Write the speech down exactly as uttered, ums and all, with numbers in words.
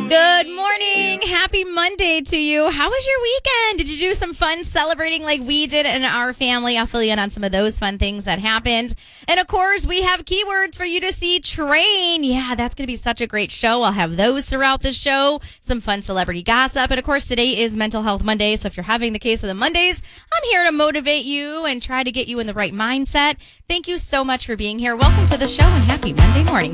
Good morning. Happy Monday to you. How was your weekend? Did you do some fun celebrating like we did in our family? I'll fill you in on some of those fun things that happened. And of course, we have keywords for you to see train. Yeah, that's going to be such a great show. I'll have those throughout the show. Some fun celebrity gossip. And of course, today is Mental Health Monday. So if you're having the case of the Mondays, I'm here to motivate you and try to get you in the right mindset. Thank you so much for being here. Welcome to the show and happy Monday morning.